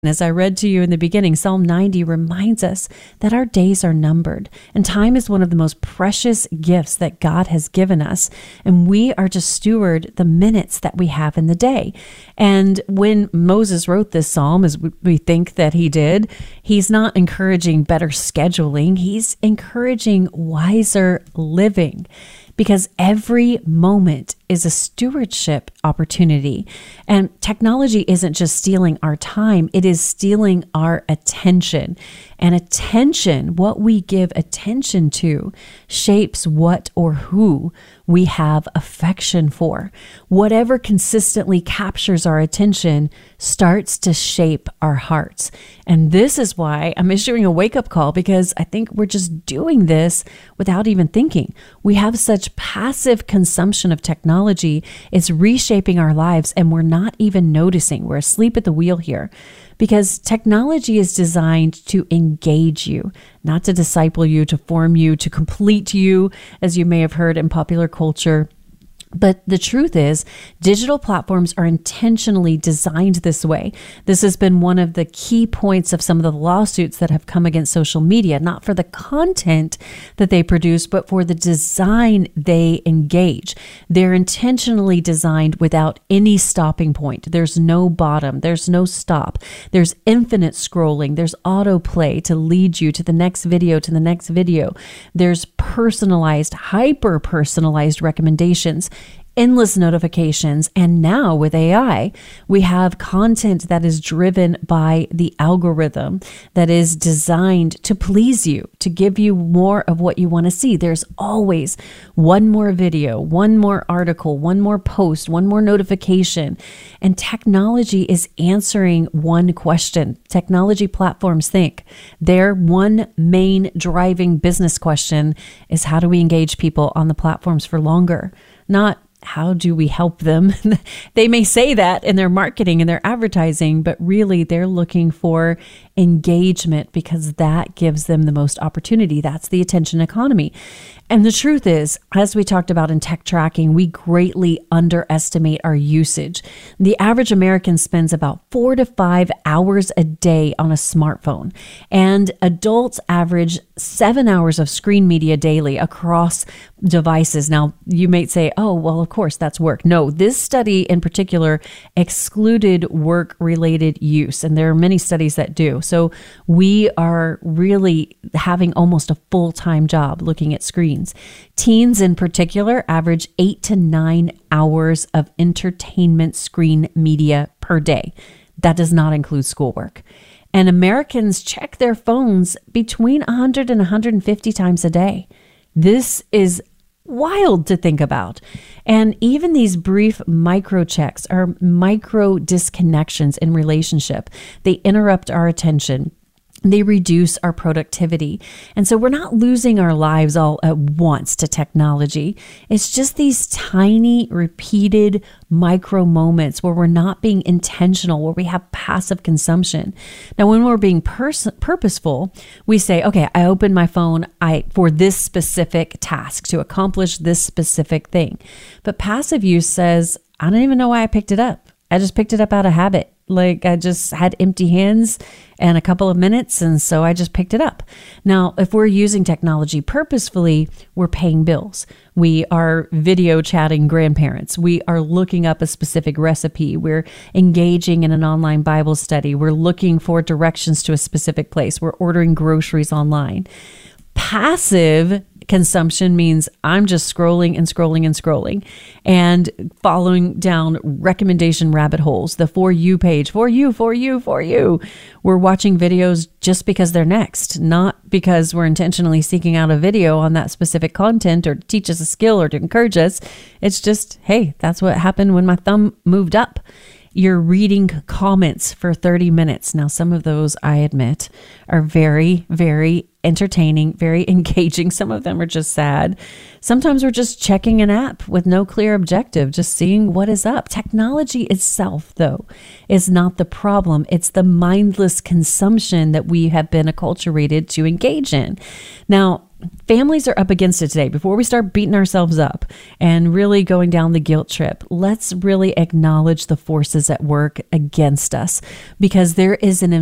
As I read to you in the beginning, Psalm 90 reminds us that our days are numbered, and time is one of the most precious gifts that God has given us, and we are to steward the minutes that we have in the day. And when Moses wrote this psalm, as we think that he did, he's not encouraging better scheduling, he's encouraging wiser living. Because every moment is a stewardship opportunity. And technology isn't just stealing our time, it is stealing our attention. And attention, what we give attention to, shapes what or who we have affection for. Whatever consistently captures our attention starts to shape our hearts. And this is why I'm issuing a wake-up call, because I think we're just doing this without even thinking. We have such passive consumption of technology, it's reshaping our lives, and we're not even noticing. We're asleep at the wheel here. Because technology is designed to engage you, not to disciple you, to form you, to complete you, as you may have heard in popular culture. But the truth is, digital platforms are intentionally designed this way. This has been one of the key points of some of the lawsuits that have come against social media, not for the content that they produce, but for the design they engage. They're intentionally designed without any stopping point. There's no bottom. There's no stop. There's infinite scrolling. There's autoplay to lead you to the next video, to the next video. There's personalized, hyper-personalized recommendations, endless notifications, and now with AI, we have content that is driven by the algorithm that is designed to please you, to give you more of what you want to see. There's always one more video, one more article, one more post, one more notification, and technology is answering one question. Technology platforms think their one main driving business question is, how do we engage people on the platforms for longer? Not how do we help them? They may say that in their marketing and their advertising, but really they're looking for engagement because that gives them the most opportunity. That's the attention economy. And the truth is, as we talked about in tech tracking, we greatly underestimate our usage. The average American spends about 4 to 5 hours a day on a smartphone, and adults average 7 hours of screen media daily across devices. Now, you may say, oh, well, of course, that's work. No, this study in particular excluded work-related use, and there are many studies that do. So we are really having almost a full-time job looking at screens. Teens in particular average 8 to 9 hours of entertainment screen media per day. That does not include schoolwork. And Americans check their phones between 100 and 150 times a day. This is wild to think about. And even these brief micro checks are micro disconnections in relationship. They interrupt our attention. They reduce our productivity. And so we're not losing our lives all at once to technology. It's just these tiny, repeated micro moments where we're not being intentional, where we have passive consumption. Now, when we're being purposeful, we say, okay, I opened my phone for this specific task to accomplish this specific thing. But passive use says, I don't even know why I picked it up. I just picked it up out of habit. Like I just had empty hands and a couple of minutes, and so I just picked it up. Now, if we're using technology purposefully, we're paying bills. We are video chatting grandparents. We are looking up a specific recipe. We're engaging in an online Bible study. We're looking for directions to a specific place. We're ordering groceries online. Passive consumption means I'm just scrolling and scrolling and scrolling and following down recommendation rabbit holes, the For You page, for you. We're watching videos just because they're next, not because we're intentionally seeking out a video on that specific content or to teach us a skill or to encourage us. It's just, hey, that's what happened when my thumb moved up. You're reading comments for 30 minutes. Now, some of those, I admit, are very, very entertaining, very engaging. Some of them are just sad. Sometimes we're just checking an app with no clear objective, just seeing what is up. Technology itself, though, is not the problem. It's the mindless consumption that we have been acculturated to engage in. Now, families are up against it today. Before we start beating ourselves up and really going down the guilt trip, let's really acknowledge the forces at work against us, because there is an